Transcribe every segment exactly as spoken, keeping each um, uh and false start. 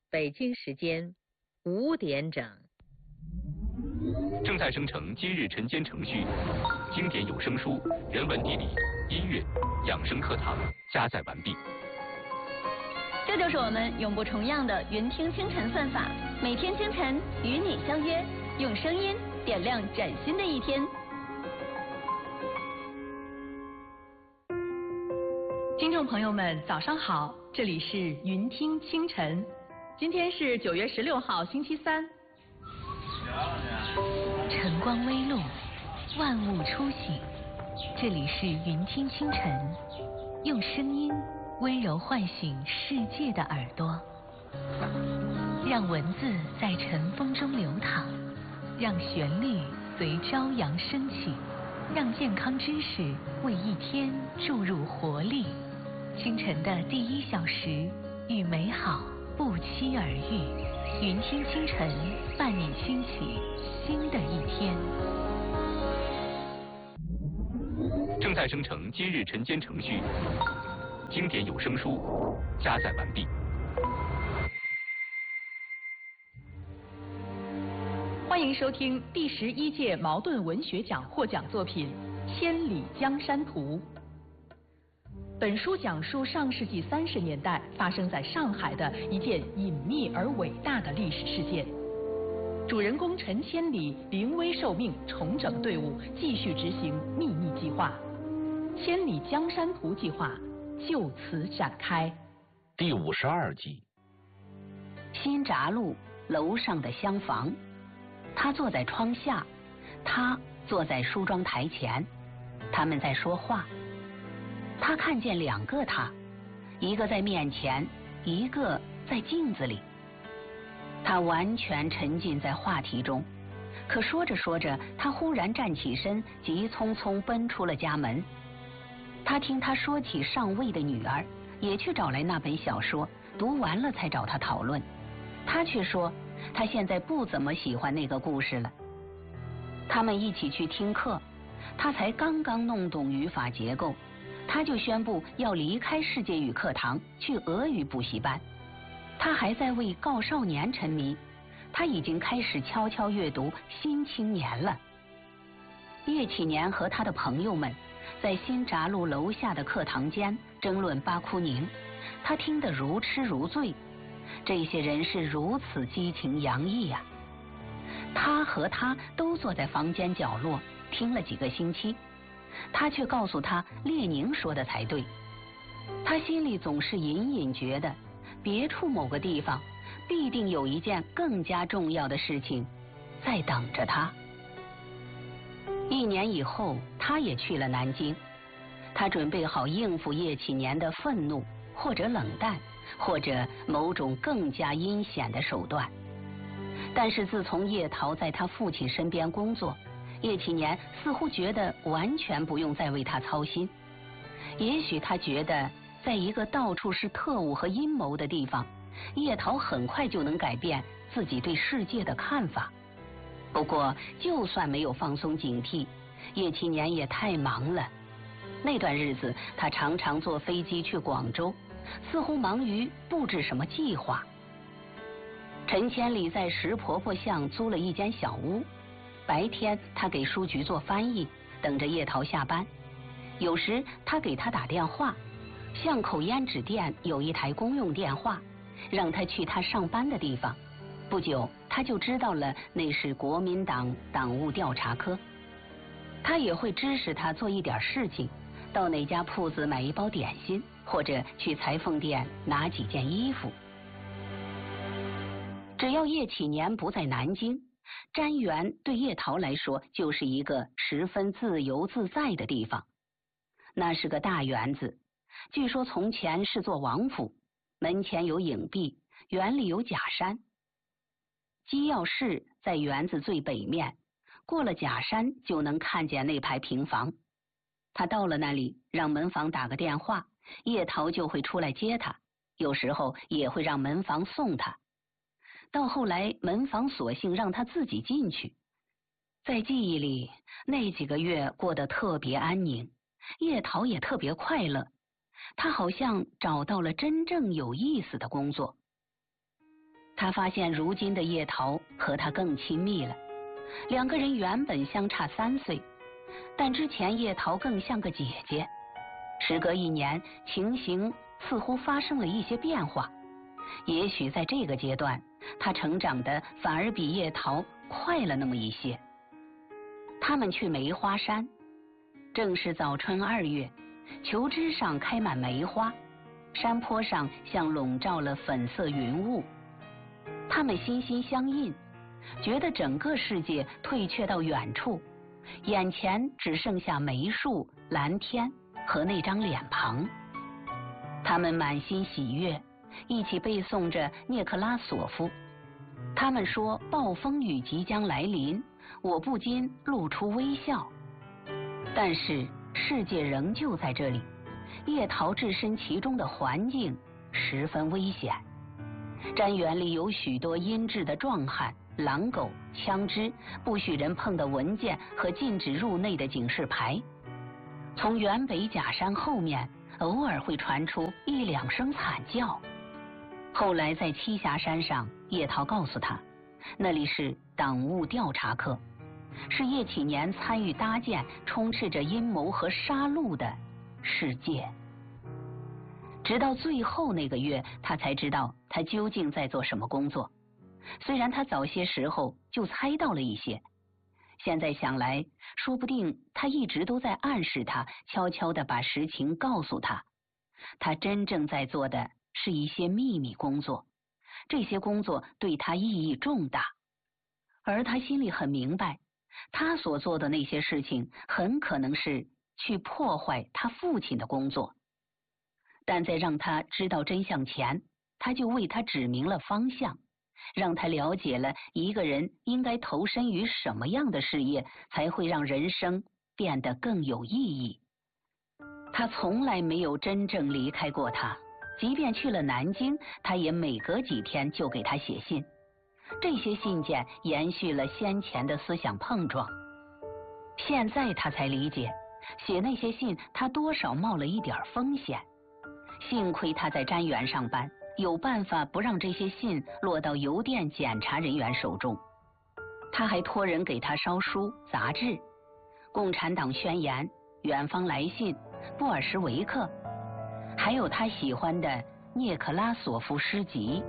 北京时间五点整。 正在生成今日晨间程序，经典有声书、人文地理、音乐、养生课堂加载完毕。 这就是我们永不重样的云听清晨算法，每天清晨与你相约，用声音点亮崭新的一天。 听众朋友们，早上好，这里是云听清晨，今天是九月十六号，星期三。 晨光微露，万物初醒，这里是云听清晨，用声音温柔唤醒世界的耳朵，让文字在晨风中流淌，让旋律随朝阳升起，让健康知识为一天注入活力。清晨的第一小时，与美好不期而遇，云听清晨，伴你轻启新的一天。 正在生成今日晨间程序，经典有声书加载完毕。 欢迎收听第十一届茅盾文学奖获奖作品《千里江山图》。本书讲述上世纪三十年代发生在上海的一件隐秘而伟大的历史事件。主人公陈千里临危受命，重整队伍，继续执行秘密计划。千里江山图计划就此展开。 第五十二集。 新闸路楼上的厢房，他坐在窗下，他坐在梳妆台前，他们在说话。他看见两个他，一个在面前，一个在镜子里。他完全沉浸在话题中，可说着说着，他忽然站起身，急匆匆奔出了家门。他听他说起上尉的女儿，也去找来那本小说，读完了才找他讨论。他却说他现在不怎么喜欢那个故事了。他们一起去听课，他才刚刚弄懂语法结构，他就宣布要离开世界语课堂，去俄语补习班。他还在为告少年沉迷，他已经开始悄悄阅读《新青年》了。叶启年和他的朋友们在新闸路楼下的课堂间争论巴库宁，他听得如痴如醉。这些人是如此激情洋溢啊！他和他都坐在房间角落听了几个星期，他却告诉他列宁说的才对。他心里总是隐隐觉得，别处某个地方必定有一件更加重要的事情在等着他。一年以后，他也去了南京，他准备好应付叶启年的愤怒，或者冷淡，或者某种更加阴险的手段。但是自从叶桃在他父亲身边工作，叶启年似乎觉得完全不用再为他操心。也许他觉得在一个到处是特务和阴谋的地方，叶桃很快就能改变自己对世界的看法。不过就算没有放松警惕，叶启年也太忙了。那段日子他常常坐飞机去广州，似乎忙于布置什么计划。陈千里在石婆婆巷租了一间小屋，白天他给书局做翻译，等着叶桃下班。有时他给他打电话，巷口胭脂店有一台公用电话，让他去他上班的地方。不久他就知道了那是国民党党务调查科。他也会指使他做一点事情，到哪家铺子买一包点心，或者去裁缝店拿几件衣服。只要叶启年不在南京，瞻园对叶桃来说就是一个十分自由自在的地方。那是个大园子，据说从前是座王府，门前有影壁，园里有假山。机要室在园子最北面，过了假山就能看见那排平房。他到了那里，让门房打个电话，叶桃就会出来接他，有时候也会让门房送他。到后来门房索性让他自己进去。在记忆里，那几个月过得特别安宁，叶桃也特别快乐，他好像找到了真正有意思的工作。 他发现如今的叶桃和他更亲密了。两个人原本相差三岁，但之前叶桃更像个姐姐。时隔一年，情形似乎发生了一些变化。也许在这个阶段，他成长的反而比叶桃快了那么一些。他们去梅花山，正是早春二月，球枝上开满梅花，山坡上像笼罩了粉色云雾。他们心心相印，觉得整个世界退却到远处，眼前只剩下梅树、蓝天和那张脸庞。他们满心喜悦，一起背诵着涅克拉索夫。他们说暴风雨即将来临，我不禁露出微笑。但是世界仍旧在这里，叶桃置身其中的环境十分危险。毡园里有许多阴质的壮汉、狼狗、枪支、不许人碰的文件和禁止入内的警示牌。从原北假山后面偶尔会传出一两声惨叫。后来在栖霞山上，叶桃告诉他，那里是党务调查科，是叶启年参与搭建充斥着阴谋和杀戮的世界。直到最后那个月，他才知道他究竟在做什么工作。虽然他早些时候就猜到了一些，现在想来，说不定他一直都在暗示他，悄悄地把实情告诉他。他真正在做的是一些秘密工作，这些工作对他意义重大，而他心里很明白，他所做的那些事情很可能是去破坏他父亲的工作。但在让他知道真相前，他就为他指明了方向，让他了解了一个人应该投身于什么样的事业，才会让人生变得更有意义。他从来没有真正离开过他，即便去了南京，他也每隔几天就给他写信。这些信件延续了先前的思想碰撞。现在他才理解，写那些信他多少冒了一点风险。幸亏他在瞻园上班，有办法不让这些信落到邮电检查人员手中。他还托人给他烧书、杂志，《共产党宣言》、《远方来信》、布尔什维克，还有他喜欢的涅克拉索夫诗集。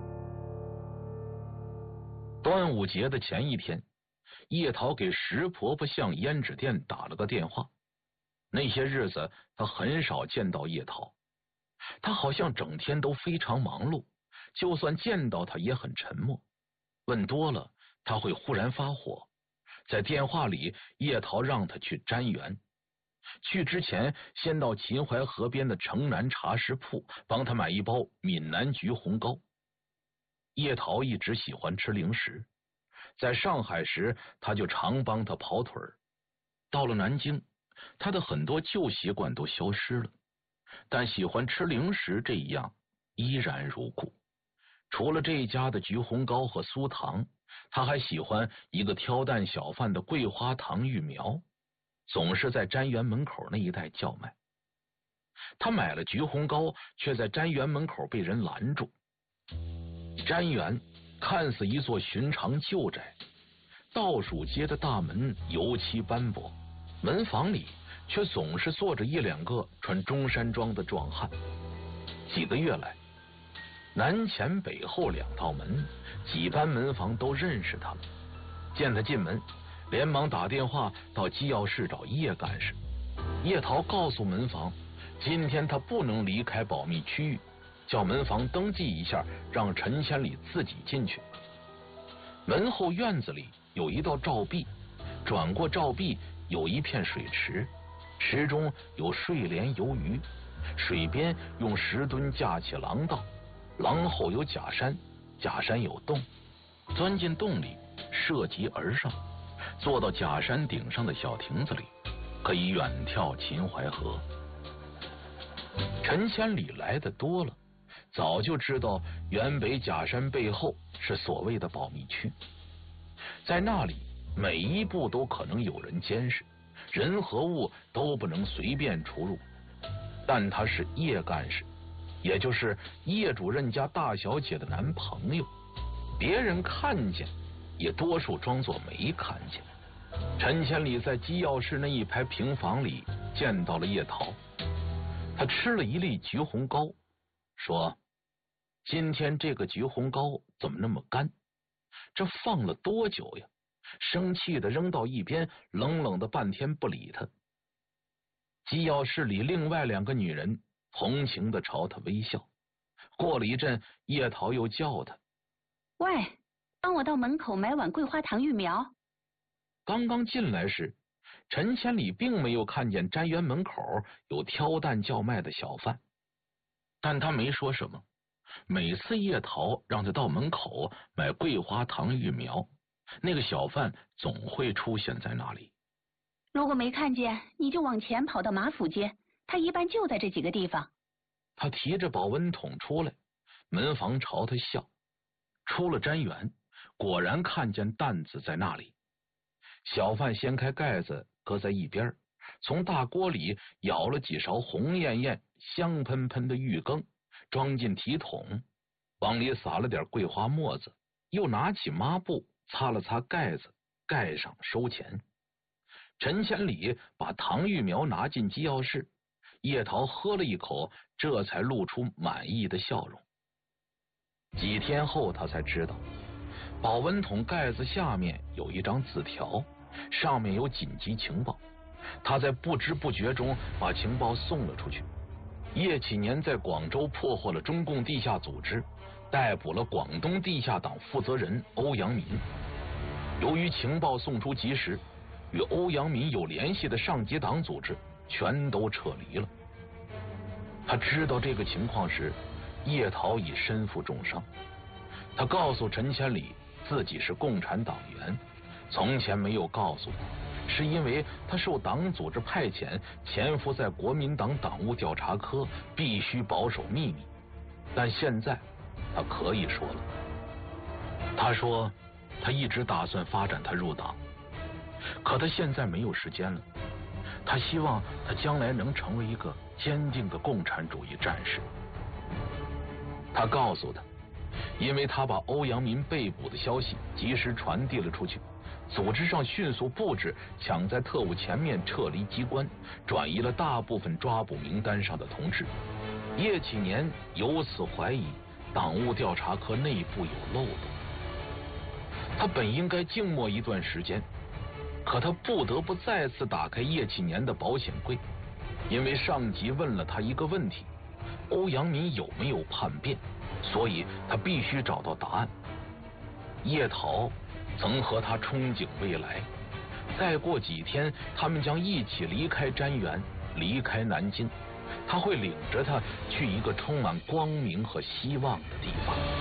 端午节的前一天，叶桃给石婆婆巷胭脂店打了个电话。那些日子，她很少见到叶桃。他好像整天都非常忙碌，就算见到他也很沉默。问多了，他会忽然发火。在电话里，叶桃让他去瞻园，去之前先到秦淮河边的城南茶食铺帮他买一包闽南橘红糕。叶桃一直喜欢吃零食，在上海时他就常帮他跑腿儿。到了南京，他的很多旧习惯都消失了。但喜欢吃零食这一样依然如故。除了这家的橘红糕和酥糖，他还喜欢一个挑担小贩的桂花糖芋苗，总是在瞻园门口那一带叫卖。他买了橘红糕，却在瞻园门口被人拦住。瞻园看似一座寻常旧宅，倒数街的大门油漆斑驳，门房里却总是坐着一两个穿中山装的壮汉。几个月来，南前北后两道门，几班门房都认识他们。见他进门，连忙打电话到机要室找叶干事。叶桃告诉门房，今天他不能离开保密区域，叫门房登记一下，让陈千里自己进去。门后院子里有一道照壁，转过照壁有一片水池，池中有睡莲游鱼，水边用石墩架起廊道，廊后有假山，假山有洞，钻进洞里，涉级而上，坐到假山顶上的小亭子里，可以远眺秦淮河。陈千里来的多了，早就知道原北假山背后是所谓的保密区，在那里每一步都可能有人监视，人和物都不能随便出入。但他是叶干事，也就是叶主任家大小姐的男朋友， 别人看见，也多数装作没看见。陈千里在机要室那一排平房里见到了叶桃，他吃了一粒橘红膏，说：“今天这个橘红膏怎么那么干？这放了多久呀？”生气的扔到一边，冷冷的半天不理他。机要室里另外两个女人同情的朝他微笑。过了一阵，叶桃又叫他：“ 喂，帮我到门口买碗桂花糖芋苗。” 刚刚进来时，陈千里并没有看见詹园门口有挑担叫卖的小贩，但他没说什么。每次叶桃让他到门口买桂花糖芋苗，那个小贩总会出现在那里。 如果没看见，你就往前跑到马府街，他一般就在这几个地方。 他提着保温桶出来，门房朝他笑。出了詹园，果然看见担子在那里。小贩掀开盖子，搁在一边，从大锅里舀了几勺红艳艳、香喷喷的玉羹，装进提桶，往里撒了点桂花沫子，又拿起抹布擦了擦盖子，盖上收钱。陈千里把糖芋苗拿进机要室，叶桃喝了一口，这才露出满意的笑容。几天后，他才知道保温桶盖子下面有一张字条，上面有紧急情报。他在不知不觉中把情报送了出去。叶启年在广州破获了中共地下组织，逮捕了广东地下党负责人欧阳民。由于情报送出及时，与欧阳民有联系的上级党组织全都撤离了。他知道这个情况时，叶桃已身负重伤。他告诉陈千里自己是共产党员，从前没有告诉他，是因为他受党组织派遣潜伏在国民党党务调查科，必须保守秘密。但现在他可以说了。他说他一直打算发展他入党，可他现在没有时间了。他希望他将来能成为一个坚定的共产主义战士。他告诉他，因为他把欧阳民被捕的消息及时传递了出去，组织上迅速布置，抢在特务前面撤离机关，转移了大部分抓捕名单上的同志。叶启年由此怀疑党务调查科内部有漏洞。他本应该静默一段时间，可他不得不再次打开叶启年的保险柜，因为上级问了他一个问题：欧阳民有没有叛变？所以他必须找到答案。叶桃曾和他憧憬未来，再过几天他们将一起离开詹园，离开南京，他会领着他去一个充满光明和希望的地方。